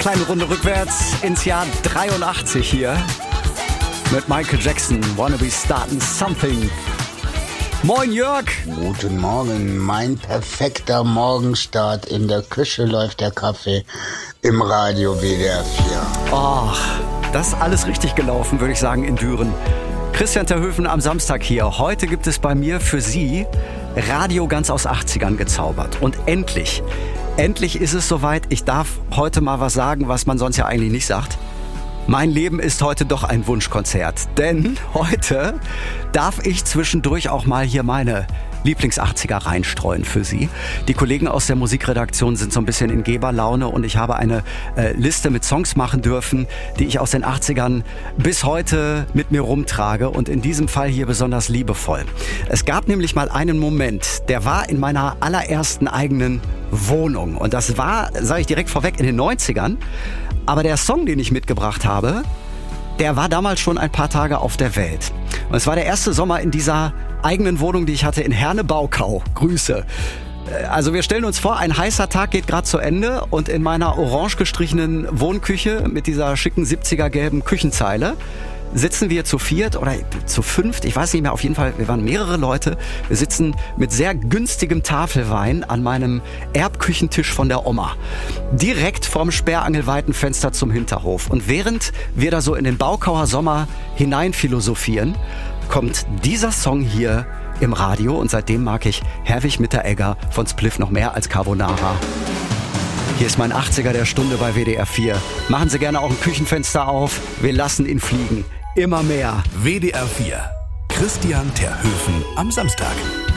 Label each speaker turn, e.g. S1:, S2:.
S1: Kleine Runde rückwärts ins Jahr 83 hier mit Michael Jackson. Wanna be starting something. Moin Jörg.
S2: Guten Morgen, mein perfekter Morgenstart. In der Küche läuft der Kaffee, im Radio WDR 4.
S1: Ach, das ist alles richtig gelaufen, würde ich sagen, in Düren. Christian Terhöfen am Samstag hier. Heute gibt es bei mir für Sie Radio ganz aus 80ern gezaubert. Und endlich ist es soweit. Ich darf heute mal was sagen, was man sonst ja eigentlich nicht sagt. Mein Leben ist heute doch ein Wunschkonzert. Denn heute darf ich zwischendurch auch mal hier meine Lieblings-80er reinstreuen für Sie. Die Kollegen aus der Musikredaktion sind so ein bisschen in Geberlaune und ich habe eine Liste mit Songs machen dürfen, die ich aus den 80ern bis heute mit mir rumtrage und in diesem Fall hier besonders liebevoll. Es gab nämlich mal einen Moment, der war in meiner allerersten eigenen Wohnung und das war, sage ich direkt vorweg, in den 90ern. Aber der Song, den ich mitgebracht habe, der war damals schon ein paar Tage auf der Welt. Und es war der erste Sommer in dieser eigenen Wohnung, die ich hatte in Herne-Baukau. Grüße. Also wir stellen uns vor, ein heißer Tag geht gerade zu Ende und in meiner orange gestrichenen Wohnküche mit dieser schicken 70er gelben Küchenzeile sitzen wir zu viert oder zu fünft, ich weiß nicht mehr, auf jeden Fall, wir waren mehrere Leute. Wir sitzen mit sehr günstigem Tafelwein an meinem Erbküchentisch von der Oma. Direkt vorm sperrangelweiten Fenster zum Hinterhof. Und während wir da so in den Baukauer Sommer hinein philosophieren, kommt dieser Song hier im Radio und seitdem mag ich Herwig Mitteregger von Spliff noch mehr als Carbonara. Hier ist mein 80er der Stunde bei WDR 4. Machen Sie gerne auch ein Küchenfenster auf. Wir lassen ihn fliegen. Immer mehr.
S3: WDR 4. Christian Terhöfen am Samstag.